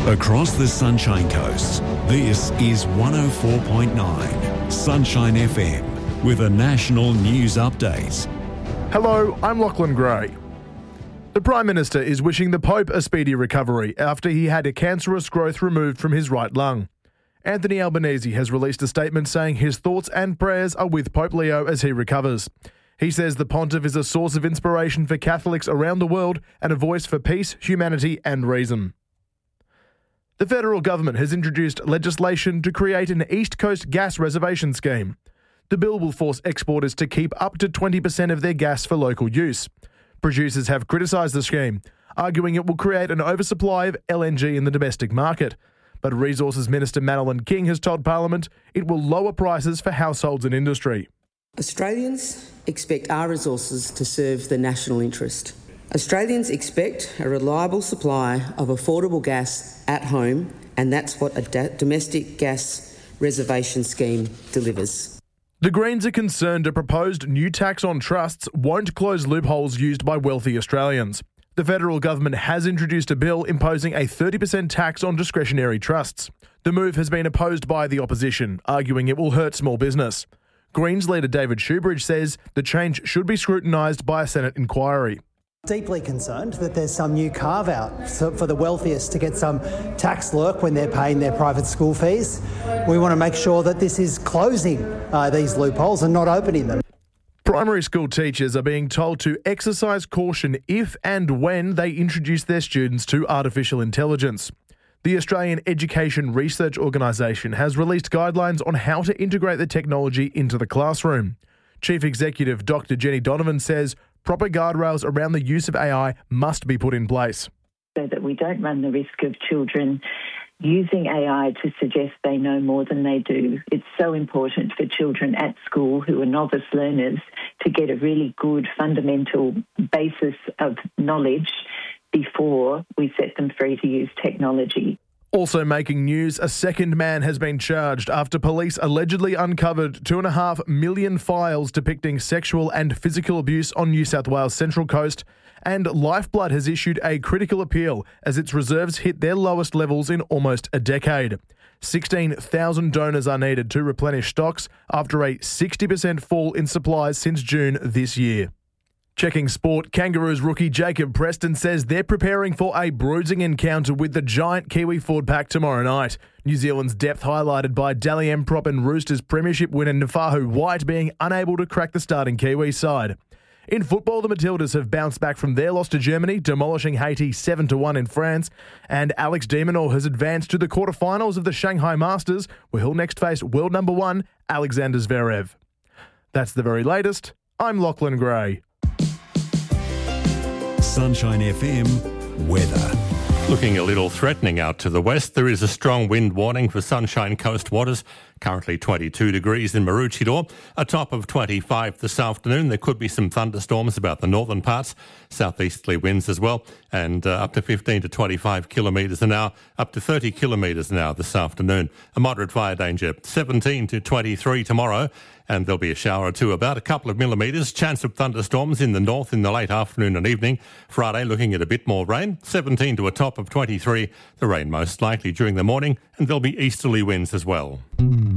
Across the Sunshine Coast, this is 104.9 Sunshine FM with a national news update. Hello, I'm Lachlan Gray. The Prime Minister is wishing the Pope a speedy recovery after he had a cancerous growth removed from his right lung. Anthony Albanese has released a statement saying his thoughts and prayers are with Pope Leo as he recovers. He says the pontiff is a source of inspiration for Catholics around the world and a voice for peace, humanity and reason. The federal government has introduced legislation to create an East Coast gas reservation scheme. The bill will force exporters to keep up to 20% of their gas for local use. Producers have criticised the scheme, arguing it will create an oversupply of LNG in the domestic market. But Resources Minister Madeleine King has told Parliament it will lower prices for households and industry. Australians expect our resources to serve the national interest. Australians expect a reliable supply of affordable gas at home, and that's what a domestic gas reservation scheme delivers. The Greens are concerned a proposed new tax on trusts won't close loopholes used by wealthy Australians. The federal government has introduced a bill imposing a 30% tax on discretionary trusts. The move has been opposed by the opposition, arguing it will hurt small business. Greens leader David Shoebridge says the change should be scrutinised by a Senate inquiry. Deeply concerned that there's some new carve-out for the wealthiest to get some tax lurk when they're paying their private school fees. We want to make sure that this is closing these loopholes and not opening them. Primary school teachers are being told to exercise caution if and when they introduce their students to artificial intelligence. The Australian Education Research Organisation has released guidelines on how to integrate the technology into the classroom. Chief Executive Dr. Jenny Donovan says proper guardrails around the use of AI must be put in place. So that we don't run the risk of children using AI to suggest they know more than they do. It's so important for children at school who are novice learners to get a really good fundamental basis of knowledge before we set them free to use technology. Also making news, a second man has been charged after police allegedly uncovered 2.5 million files depicting sexual and physical abuse on New South Wales Central Coast, and Lifeblood has issued a critical appeal as its reserves hit their lowest levels in almost a decade. 16,000 donors are needed to replenish stocks after a 60% fall in supplies since June this year. Checking sport, Kangaroos rookie Jacob Preston says they're preparing for a bruising encounter with the giant Kiwi Ford Pack tomorrow night. New Zealand's depth highlighted by Dally M Prop and Roosters premiership winner Nafahu White being unable to crack the starting Kiwi side. In football, the Matildas have bounced back from their loss to Germany, demolishing Haiti 7-1 in France, and Alex de Minaur has advanced to the quarterfinals of the Shanghai Masters, where he'll next face world number 1 Alexander Zverev. That's the very latest. I'm Lachlan Gray. Sunshine FM weather. Looking a little threatening out to the west, there is a strong wind warning for Sunshine Coast waters. Currently 22 degrees in Maroochydore, a top of 25 this afternoon. There could be some thunderstorms about the northern parts, southeasterly winds as well, and up to 15 to 25 kilometres an hour, up to 30 kilometres an hour this afternoon. A moderate fire danger, 17 to 23 tomorrow, and there'll be a shower or two, about a couple of millimetres. Chance of thunderstorms in the north in the late afternoon and evening. Friday looking at a bit more rain, 17 to a top of 23. The rain most likely during the morning, and there'll be easterly winds as well.